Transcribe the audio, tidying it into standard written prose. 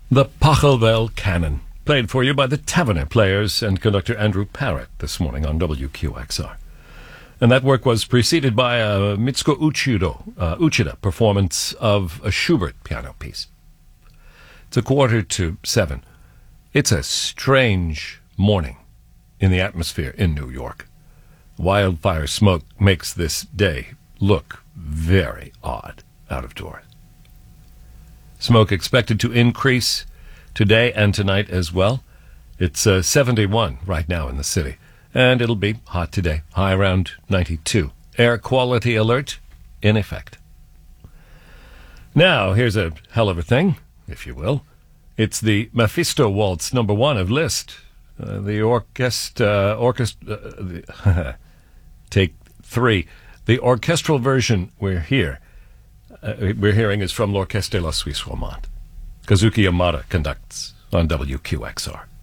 The Pachelbel Canon, played for you by the Taverner Players and conductor Andrew Parrott this morning on WQXR. And that work was preceded by a Mitsuko Uchida performance of a Schubert piano piece. It's 6:45. It's a strange morning in the atmosphere in New York. Wildfire smoke makes this day look very odd out of doors. Smoke expected to increase today and tonight as well. It's 71 right now in the city, and it'll be hot today, high around 92. Air quality alert in effect. Now, here's a hell of a thing, if you will. It's the Mephisto Waltz number 1 of Liszt. Take 3. The orchestral version we're hearing is from L'Orchestre de la Suisse Romande. Kazuki Yamada conducts on WQXR.